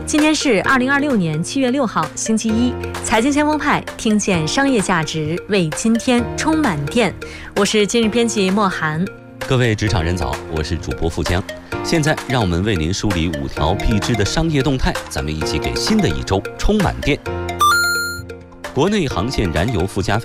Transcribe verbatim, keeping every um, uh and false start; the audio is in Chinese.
今天是二零二六年七月六号，星期一。财经先锋派，听见商业价值，为今天充满电。我是今日编辑莫涵。 各位职场人早，我是主播富江。现在让我们为您梳理五条必知的商业动态，咱们一起给新的一周充满电。国内航线燃油附加